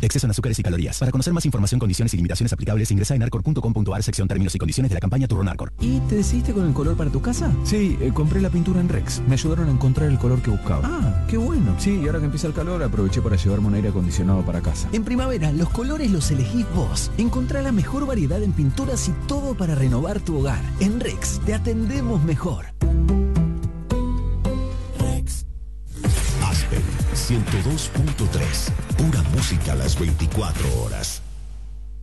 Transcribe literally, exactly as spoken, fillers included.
Exceso en azúcares y calorías. Para conocer más información, condiciones y limitaciones aplicables, ingresa en arcor punto com punto ar, sección términos y condiciones de la campaña Turrón Arcor. ¿Y te decidiste con el color para tu casa? Sí, eh, compré la pintura en Rex. Me ayudaron a encontrar el color que buscaba. Ah, qué bueno. Sí, y ahora que empieza el calor, aproveché para llevarme un aire acondicionado para casa. En primavera, los colores los elegís vos. Encontrá la mejor variedad en pinturas y todo para renovar tu hogar. En Rex, te atendemos mejor. Rex. Aspen ciento dos punto tres. Pura música a las veinticuatro horas.